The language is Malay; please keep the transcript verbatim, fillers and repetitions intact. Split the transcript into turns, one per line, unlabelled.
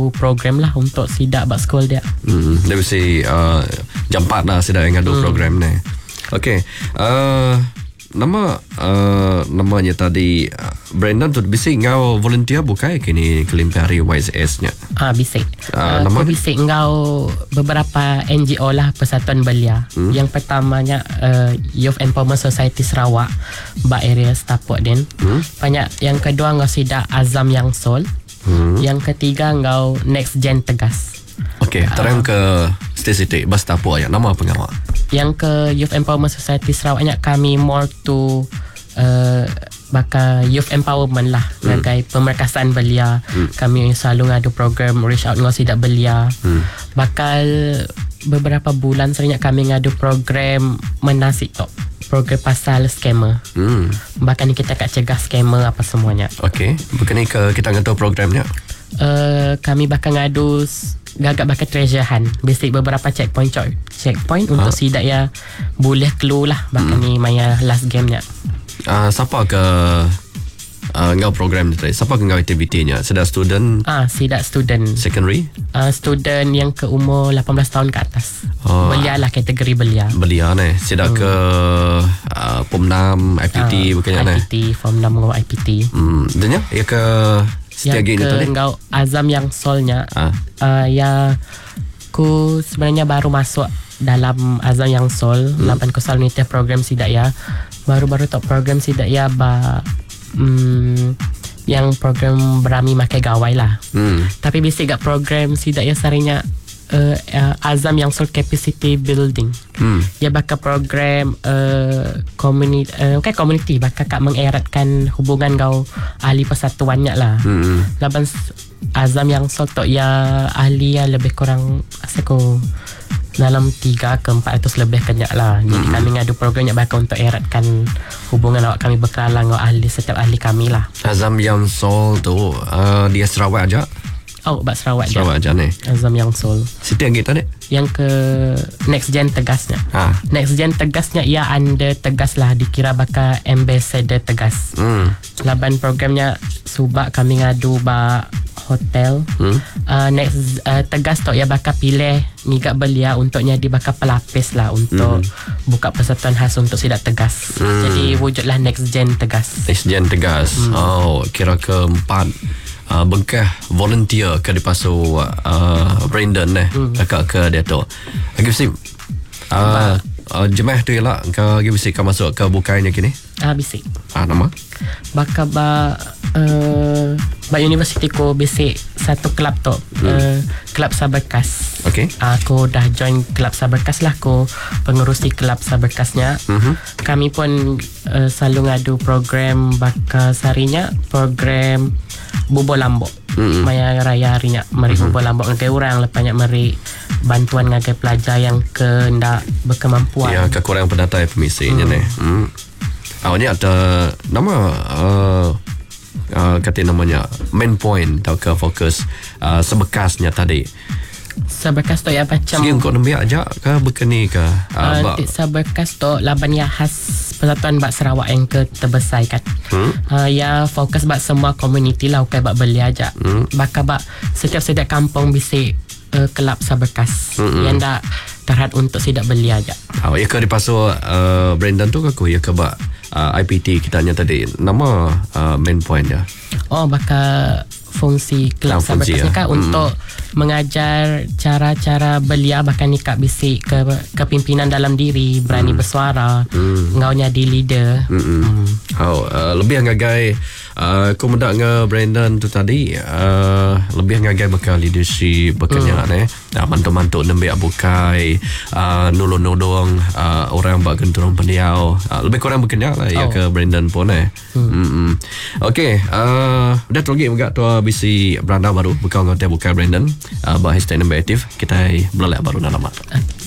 ngadu program lah untuk sidak bak sekolah dia.
Hmm, dia mesti uh, jampat lah sidak ngadu hmm. program ni. Okey. Uh, nama uh, namanya tadi uh, Brandon tu bisik ngau volunteer bukan kini kelimpari Y S S nya.
Ah bisik.
Uh,
uh,
nama
aku bisik ngau beberapa N G O lah Persatuan Belia. Hmm. Yang pertamanya uh, Youth Empowerment Society Sarawak ba area Stapok din. Hmm. Banyak yang kedua ngau sidak Azam Yang Sol. Hmm. Yang ketiga ngau Next Gen Tegas.
Okey, terang uh, ke statistik bas Stapok aja. Nama apa ngau?
Yang ke Youth Empowerment Society Sarawaknya kami more to uh, bakal youth empowerment lah, hmm. sebagai pemerkasaan belia. hmm. Kami selalu ngadu program reach out ngau sidak belia. hmm. Bakal beberapa bulan seringnya kami ngadu program menasik tok, program pasal scammer. hmm. Bahkan kita kat cegah scammer apa semuanya.
Okey, bukan ni ke kita ngadu programnya?
Uh, kami bakal ngadu gagak bakal treasure hunt, basic beberapa checkpoint coy. checkpoint ha? Untuk sidak ya boleh clue lah bakal hmm. ni maya last game nya.
Uh, siapa ke uh, ngau program ni tadi? Siapa ke ngau aktivitinya? Sidak student?
Ah, sidak student.
Secondary?
Uh, student yang ke umur lapan belas tahun ke atas. Oh, belia lah, kategori belia.
Belia ni. Sidak hmm. ke uh, Form enam, I P T uh, bukannya ni?
I P T, Form enam ngau I P T.
Hmm, dan ya ke
yang ke ngau Azam Yang Solnya. Ah. Uh, ya ku sebenarnya baru masuk dalam Azam Yang Sol. hmm. lapan ku selalu nitih program sidak ya. Baru-baru top program sidak ya ba hmm, yang program berami makai gawai lah. hmm. Tapi basic gak program sidak ya sarinya uh, uh, Azam Yang Sol capacity building. hmm. Ya bakal program uh, community uh, okay, community bakal kak mengeratkan hubungan kau ahli persatuannya lah. hmm. Laban Azam Yang Sol tok ya ahli ya lebih kurang asako dalam tiga ke empat ratus lebih kenyak lah. Jadi mm-hmm. kami ngadu program yang bakal untuk eratkan hubungan awak kami berkenalan dengan ahli, setiap ahli kami lah.
Azam Yang Sol tu uh, dia Sarawak aja?
Oh, bak Sarawak,
Sarawak aja ni.
Azam Yang Sol.
Siti yang kita ni?
Yang ke Next Gen Tegasnya. Ha. Next Gen Tegasnya ia under Tegas lah, dikira bakal ambassador Tegas. Hmm. Laban programnya subak kami ngadu ba hotel. hmm. uh, next uh, Tegas tu ia bakal pilih ngigak belia untuknya di bakal pelapis lah untuk hmm. buka persatuan khas untuk sidak Tegas. hmm. Jadi wujudlah Next Gen Tegas.
Next Gen Tegas. hmm. Oh, kira keempat uh, bengkah volunteer ke di pasu uh, Brandon ni. hmm. ke ke dia tu lagi mesti uh, uh, jemaah tu ialah kau lagi mesti kau masuk ke bukainya kini.
Ah, bisik.
Ah, nama
bakal ba uh, ba universiti ko bisik satu kelab tu. hmm. uh, Kelab Saberkas.
Okey.
Aku dah join Kelab Saberkas lah, aku pengurusi Kelab Saberkasnya. mm-hmm. Kami pun uh, selalu ngadu program bakal sarinya program Bubur Lambok. mm-hmm. Maya raya harinya mari mm-hmm. Bubur Lambok ngagai orang lepasnya mari bantuan ngagai pelajar yang ke ndak berkemampuan.
Ya, kekurangan pendatai pemisinya mm. ni. Hmm. Awalnya ada nama uh, uh, kata namanya main point atau ke fokus uh, sebekasnya tadi.
Seberkas tu ya macam
Sekian kau nampak aja ke bekeni ke
uh, uh, seberkas tu laban ya khas Persatuan Bak Sarawak yang ke terbesar kan. hmm? uh, Ya fokus bak semua komuniti lah, bukan bak beli aja. hmm? Bakal bak setiap setiap kampung bisik uh, kelab seberkas. hmm. Yang dak terhad untuk sidak beli aja.
Oh, ya ke di pasu uh, Brandon tu aku ya ke bak uh, I P T kita tanya tadi nama uh, main point dia.
Oh, bakal fungsi kelab seberkas ni kan hmm. untuk mengajar cara-cara belia bahkan ni kak bisik ke kepimpinan dalam diri, berani hmm. bersuara. hmm. Ngaunya di leader. hmm. Hmm.
Oh, uh, lebih ngagai uh, aku mendak nge Brandon tu tadi uh, lebih ngagai bakal leadership bakanya hmm. eh uh, mantu-mantu nembek bukai uh, nolong-nolong uh, orang bak genturung pendiau uh, lebih kurang berkenyak lah. oh. Ya ke Brandon pun eh. hmm. Okey, uh, dah terlagi juga tu bisi beranda baru bukan ngotek bukai Brandon uh, bah hashtag number aktif kita belalak baru nama.